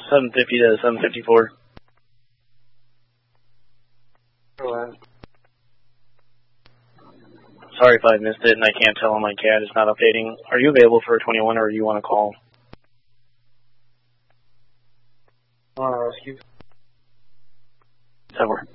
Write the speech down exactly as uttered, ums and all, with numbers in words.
seven fifty to seven fifty-four. Hello. Sorry if I missed it and I can't tell on my C A D. It's not updating. Are you available for a twenty-one or do you want to call? Uh, rescue. That works.